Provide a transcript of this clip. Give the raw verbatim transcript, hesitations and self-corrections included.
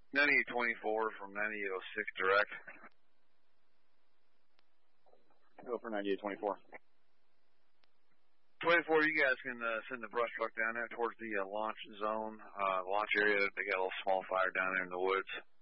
ninety-eight twenty-four from ninety-eight oh six direct. Go for ninety-eight twenty-four. twenty-four, you guys can uh, send the brush truck down there towards the uh, launch zone, uh, launch area. They got a little small fire down there in the woods.